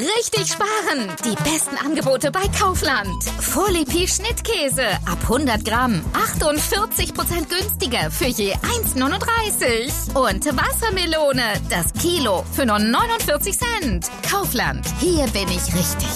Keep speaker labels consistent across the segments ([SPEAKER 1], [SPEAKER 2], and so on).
[SPEAKER 1] richtig sparen. Die besten Angebote bei Kaufland. Folie Schnittkäse ab 100 Gramm. 48% günstiger für je 1,39. Und Wassermelone, das Kilo für nur 49 Cent. Kaufland, hier bin ich richtig.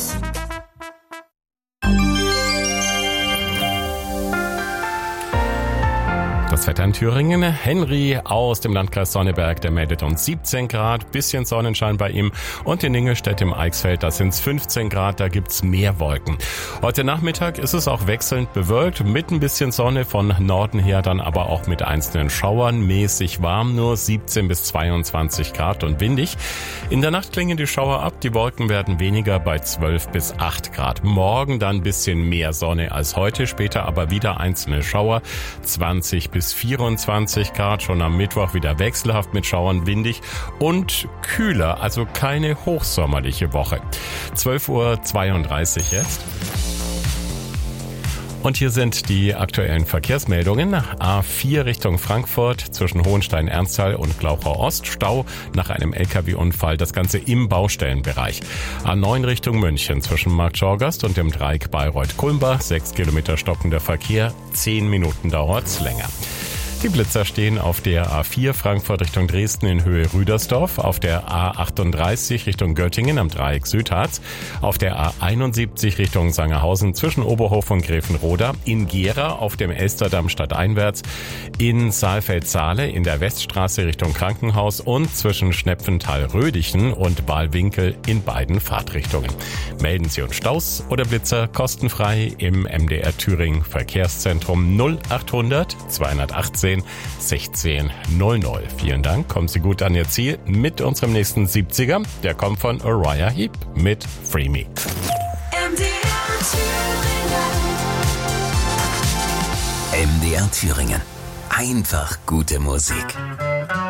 [SPEAKER 2] Das Wetter in Thüringen. Henry aus dem Landkreis Sonneberg, der meldet uns 17 Grad, bisschen Sonnenschein bei ihm. Und in Ingelstedt im Eichsfeld, da sind's 15 Grad, da gibt's mehr Wolken. Heute Nachmittag ist es auch wechselnd bewölkt, mit ein bisschen Sonne von Norden her, dann aber auch mit einzelnen Schauern, mäßig warm, nur 17 bis 22 Grad und windig. In der Nacht klingen die Schauer ab, die Wolken werden weniger bei 12 bis 8 Grad. Morgen dann ein bisschen mehr Sonne als heute, später aber wieder einzelne Schauer, 20 bis 24 Grad, schon am Mittwoch wieder wechselhaft mit Schauern, windig und kühler, also keine hochsommerliche Woche. 12:32 Uhr jetzt. Und hier sind die aktuellen Verkehrsmeldungen. A4 Richtung Frankfurt zwischen Hohenstein-Ernsthal und Glauchau Ost. Stau nach einem LKW-Unfall. Das Ganze im Baustellenbereich. A9 Richtung München zwischen Markt Schorgast und dem Dreieck Bayreuth-Kulmbach. 6 Kilometer stockender Verkehr. 10 Minuten dauert's länger. Die Blitzer stehen auf der A4 Frankfurt Richtung Dresden in Höhe Rüdersdorf, auf der A38 Richtung Göttingen am Dreieck Südharz, auf der A71 Richtung Sangerhausen zwischen Oberhof und Gräfenroda, in Gera auf dem Elsterdamm stadteinwärts, in Saalfeld-Saale in der Weststraße Richtung Krankenhaus und zwischen Schnepfenthal-Rödichen und Balwinkel in beiden Fahrtrichtungen. Melden Sie uns Staus oder Blitzer kostenfrei im MDR Thüringen Verkehrszentrum 0800 218 1600. Vielen Dank, kommen Sie gut an Ihr Ziel mit unserem nächsten 70er. Der kommt von Uriah Heep mit Free Me.
[SPEAKER 3] MDR Thüringen. Einfach gute Musik.